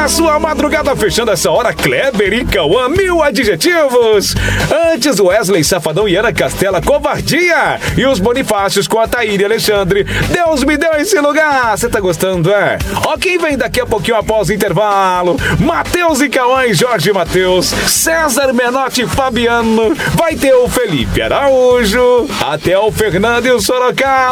Na sua madrugada fechando essa hora, Kleber e Cauã, 1000 adjetivos. Antes, Wesley Safadão e Ana Castela, covardia. E os Bonifácios com a Taíra e Alexandre. Deus me deu esse lugar. Você tá gostando, é? Ó, quem vem daqui a pouquinho após o intervalo? Matheus e Cauã e Jorge Matheus, César Menotti e Fabiano. Vai ter o Felipe Araújo. Até o Fernando e o Sorocaba.